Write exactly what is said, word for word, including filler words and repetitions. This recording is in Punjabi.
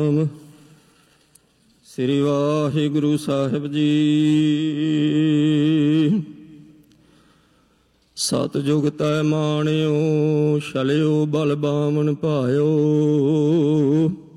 ਸ੍ਰੀ ਵਾਹਿਗੁਰੂ ਸਾਹਿਬ ਜੀ। ਸਤਿਜੁਗ ਤੈ ਮਾਣਿਓ, ਛਲਿਓ ਬਲ ਬਾਮਨ ਭਾਇਓ।